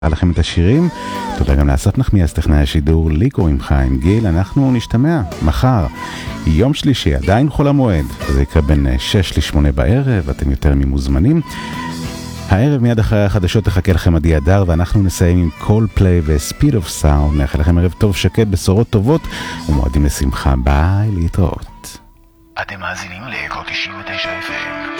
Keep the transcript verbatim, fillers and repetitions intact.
לכם את השירים, תודה גם לאסף נחמיאס טכנאי השידור, לי קוראים חיים גיל, אנחנו נשתמע מחר, יום שלישי, עדיין חול המועד, זה יקרה בין שש לשמונה בערב, אתם יותר ממוזמנים. הערב מיד אחרי החדשות תחכה לכם עדי אדר, ואנחנו נסיים עם Coldplay ו-Speed of Sound. נאחל לכם ערב טוב, שקט, בשורות טובות ומועדים לשמחה. ביי, להתראות. אתם מאזינים לאקו תשעים ותשע אף אם.